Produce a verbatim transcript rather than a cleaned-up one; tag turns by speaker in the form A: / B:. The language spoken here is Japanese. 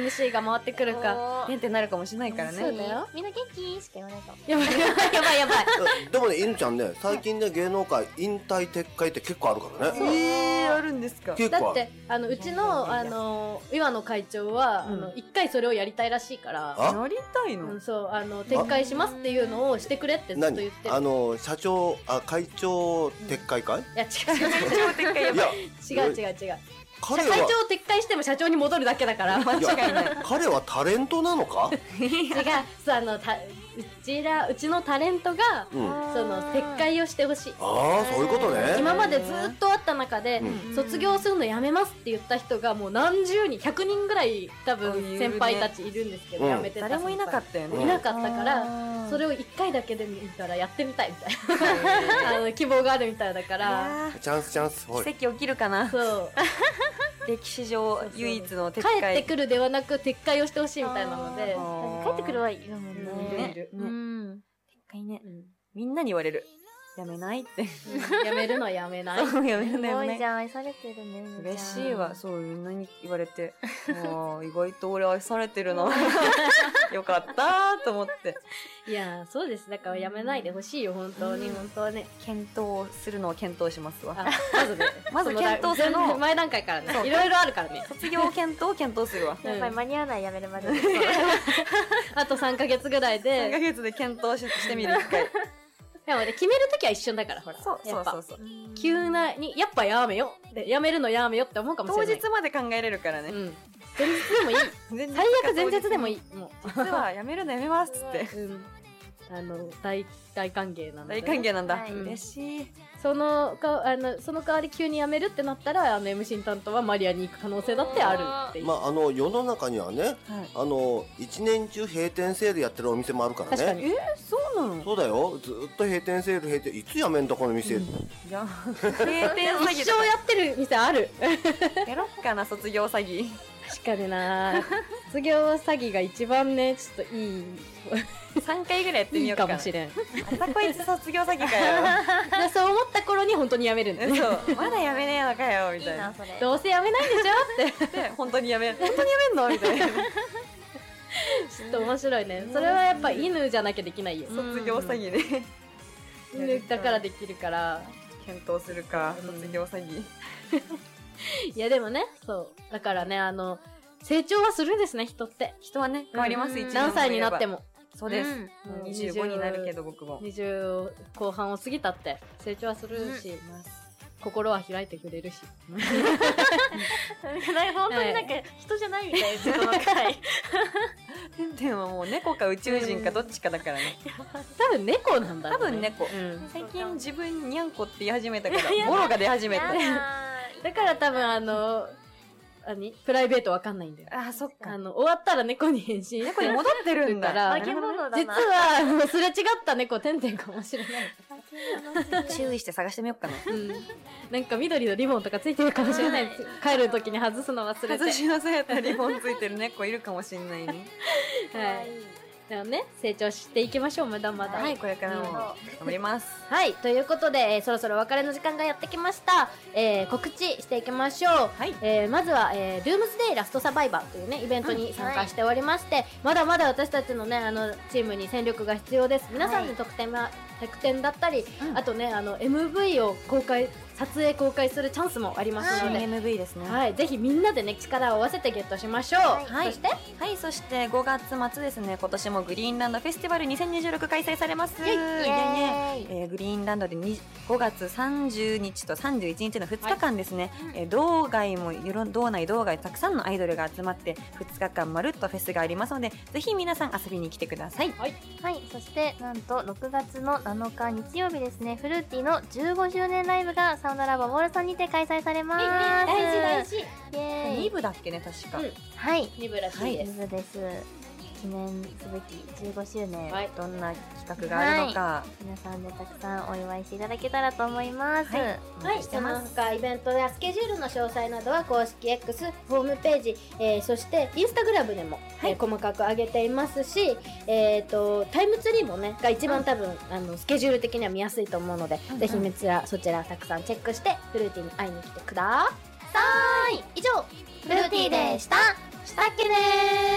A: ムシー が回ってくるか
B: てんてんなるかもしれないからね。
A: そうだよ。
C: みんな元気しか言わないかも。
A: やばいやばいやばいやばい。
D: でもね、犬ちゃんね、最近ね、芸能界引退撤回って結構あるからね。
B: えー、あるんですか。
D: 結構ある。
A: だってあのうちのあの岩野会長は、
B: うん、
A: あの一回それをやりたいらしいから、
D: あ
B: やりたいの、
A: うん、そうあの撤回しますっていうのをしてくれってずっと言ってる。
D: あの社長あ会長撤回会？い
A: や違う違う
B: 撤回やばい。
A: 違う違う違う。
D: 彼は
A: 会長を撤回しても社長に戻るだけだから。
B: 間違いない。
D: 彼はタレントなのか？
A: 違う、そうあのたうちらうちのタレントが、
D: うん、
A: その撤回をしてほしい。
D: ああ、そういうことね。
A: 今までずっとあった中で、
D: うん、
A: 卒業するのやめますって言った人がもう何十人、ひゃくにんぐらい多分先輩たちいるんですけど、
D: うん、
A: やめてた
B: 誰もいなかったよね。
A: いなかったから、それをいっかいだけでもいいからやってみたいみたいなあの希望があるみたいだから、
D: チャンスチャンス。
B: 奇跡起きるかな。
A: そう
B: 歴史上唯一の撤
A: 帰
B: 回。
A: ってくるではなく撤回をしてほしいみたいなので、
C: 帰ってくるはいるもんね。
A: いる
B: ね。
C: うん。
B: 撤回ね。みんなに言われる。やめないって。
A: やめるのやめない。
B: そうやめるのやめない。
C: すごいじゃん、愛されてるね。
B: 嬉しいわ。そう、みんなに言われて。ああ、意外と俺愛されてるな。よかったと思って。
A: いや、そうです。だからやめないでほしいよ、本当に、本当ね。
B: 検討するのを検討しますわ。
A: まずね、
B: まず検討するの。
A: 前段階からね。いろいろあるからね。
B: 卒業検討を検討するわ。
C: やっぱり間に合わない、やめるまで。
A: あとさんかげつぐらいで。
B: さんかげつで検討ししてみる一回。
A: でもね、決めるときは一瞬だから、ほら。
B: そうそうそうそう。
A: 急なに、やっぱやめよで、やめるのやめよって思うかもしれない。
B: 当日まで考えれるからね。
A: うん。前日でもいい。最悪前日でもいい。もう。
B: 実はやめるのやめますっつって。
A: うん。あの、大、大歓迎なんだ。
B: 大歓迎なんだ。
C: はい、
B: 嬉しい。
A: そのか、あの、その代わり急に辞めるってなったら、あの、エムシー 担当はマリアに行く可能性だってあるっていう。
D: まあ、あの、世の中にはね、
B: はい、
D: あの、一年中閉店セールやってるお店もあるからね。
A: 確かに。
B: えー、そうなの？
D: そうだよ。ずっと閉店セール閉店。いつ辞めんだこの店。うん、い
B: や、閉店詐欺。
A: 一生やってる店ある。
B: やろっかな、卒業詐欺。
A: 確かにな卒業詐欺が一番ね、ちょっといい。
B: さんかいぐらいやってみようかな。
A: いいかもしれん。
B: またこいつ卒業詐欺かよ。
A: でそう思った頃に本当に辞めるんだね。
B: そう。まだ辞めねえのかよ、みたいな。
C: いいな、それ。
A: どうせ辞めないでしょって。
B: で、本当に辞める。本当に辞めんのみたいな。
A: ちょっと面白いね。それはやっぱ犬じゃなきゃできないよ。
B: 卒業詐欺ね。
A: 犬だからできるから。
B: 検討するか、卒業詐欺。
A: いやでもね、そう。だからね、あの、成長はするんですね、人って。
B: 人はね、変わります、一年
A: 何歳になっても。
B: そうです。
A: うん、
B: にじゅうごになるけど、僕も。
A: にじゅう後半を過ぎたって成長はするし、うん、心は開いてくれるし。
C: 本当になんか人じゃないみたいです、この回。
B: てんてんはもう猫か宇宙人かどっちかだからね。
A: 多分猫なんだね。
B: 多分猫。うん、最近自分にゃんこって言い始めたから、ボロが出始めた。
A: だから多分あの、何プライベートわかんないんだよ。
B: あ、そっか。
A: あの、終わったら猫に変身。
B: 猫に戻ってるんだ。
C: 化け物だな。
A: 実は、すれ違った猫、てんてんかもしれない。
B: 注意して探してみようかな。
A: うん。なんか緑のリボンとかついてるかもしれない。帰る時に外すの忘れて。
B: 外し忘れたリボンついてる猫いるかもしれないね。
A: はい。でもね、成長していきましょう、まだまだ。
B: はい、これからも頑張ります。
A: はい、ということで、えー、そろそろお別れの時間がやってきました。えー、告知していきましょう。はい。えー、まずは、えー、ルームズデイラストサバイバーというね、イベントに参加しておりまして、はい、まだまだ私たちのね、あの、チームに戦力が必要です。皆さんの特典は、特典だったり、うん、あとね、あの、エムブイ を公開、撮影公開するチャンスもありますので、
B: はい、エムブイ ですね。
A: はい、ぜひみんなでね、力を合わせてゲットしましょう。はい、そして
B: はい、そしてごがつ末ですね、今年もグリーンランドフェスティバルにせんにじゅうろく開催されます。イエイイエイ、えー、グリーンランドでごがつさんじゅうにちとさんじゅういちにちのふつかかんですね、はい、えー、道外も道内道外たくさんのアイドルが集まってふつかかんまるっとフェスがありますので、ぜひ皆さん遊びに来てください。
C: はい、はい、そしてなんとろくがつのなのか日曜日ですね、フルーティーのじゅうごしゅうねんライブがサウンドラボモールさんにて開催されます。
A: 大事大事。
C: イエーイ。
B: に部だっけね、確か、うん、
C: はい、
A: に部らしいです。
C: に部です。記念すべきじゅうごしゅうねん、
B: はい、どんな企画があるのか、はい、
C: 皆さんでたくさんお祝いしていただけたらと思います。はい、
A: はい、その他イベントやスケジュールの詳細などは公式 X ホームページ、えー、そしてインスタグラムでも、はい、えー、細かく上げていますし、えー、とタイムツリーもねが一番多分、うん、あのスケジュール的には見やすいと思うので、うんうん、ぜひめつらそちらたくさんチェックしてフルーティーに会いに来てください。以上フルーティーでした。 したっけねー。